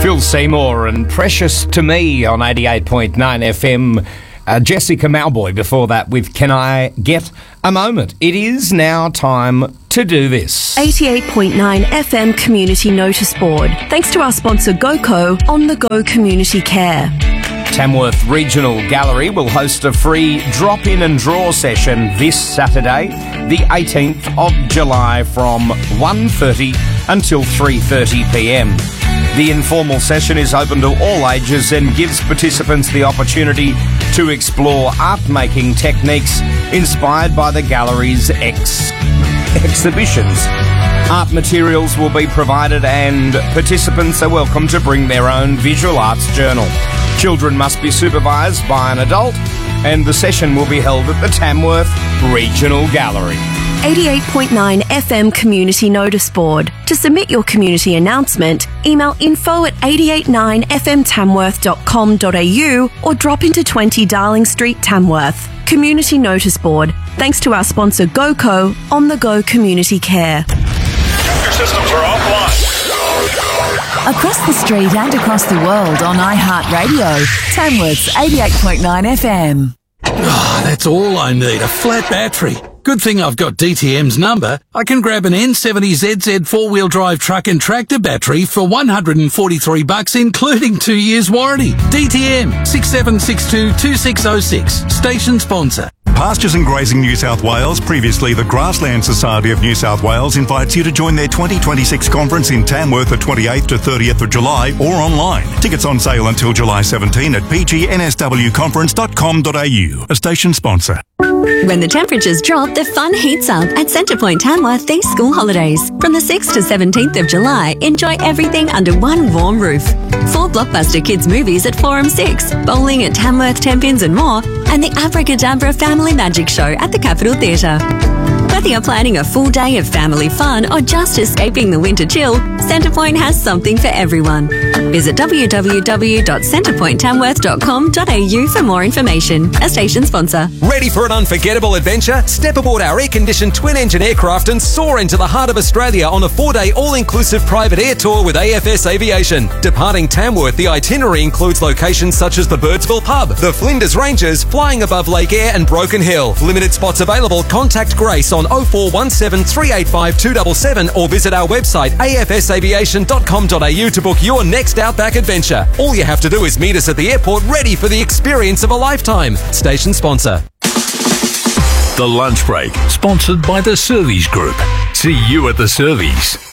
Phil Seymour and Precious to Me on 88.9 FM. Jessica Mauboy before that with Can I Get a Moment? It is now time to do this. 88.9 FM Community Notice Board. Thanks to our sponsor GoCo on the Go Community Care. Tamworth Regional Gallery will host a free drop-in and draw session this Saturday, the 18th of July from 1:30 until 3:30pm. The informal session is open to all ages and gives participants the opportunity to explore art-making techniques inspired by the gallery's exhibitions. Art materials will be provided and participants are welcome to bring their own visual arts journal. Children must be supervised by an adult and the session will be held at the Tamworth Regional Gallery. 88.9 FM Community Notice Board. To submit your community announcement, email info@88.9fmtamworth.com.au or drop into 20 Darling Street, Tamworth. Community Notice Board. Thanks to our sponsor GoCo on the Go Community Care. Your systems are offline. Across the street and across the world on iHeartRadio. Tamworth's 88.9 FM. Oh, that's all I need, a flat battery. Good thing I've got DTM's number. I can grab an N70ZZ four-wheel drive truck and tractor battery for $143, including 2 years warranty. DTM 67622606. Station sponsor. Pastures and Grazing New South Wales, previously the Grassland Society of New South Wales, invites you to join their 2026 conference in Tamworth the 28th to 30th of July or online. Tickets on sale until July 17 at pgnswconference.com.au. A station sponsor. When the temperatures drop, the fun heats up at Centrepoint Tamworth these school holidays. From the 6th to 17th of July, enjoy everything under one warm roof. 4 blockbuster kids movies at Forum 6, bowling at Tamworth, Tenpins and more, and the Abracadabra Family Magic Show at the Capitol Theatre. Whether you're planning a full day of family fun or just escaping the winter chill, Centrepoint has something for everyone. Visit www.centrepointtamworth.com.au for more information. A station sponsor. Ready for an unforgettable adventure? Step aboard our air-conditioned twin-engine aircraft and soar into the heart of Australia on a 4-day all-inclusive private air tour with AFS Aviation. Departing Tamworth, the itinerary includes locations such as the Birdsville Pub, the Flinders Ranges, flying above Lake Eyre and Broken Hill. Limited spots available. Contact Grace on 0417 385 277 or visit our website afsaviation.com.au to book your next Outback adventure. All you have to do is meet us at the airport ready for the experience of a lifetime. Station sponsor. The Lunch Break, sponsored by the Servies Group. See you at the Servies.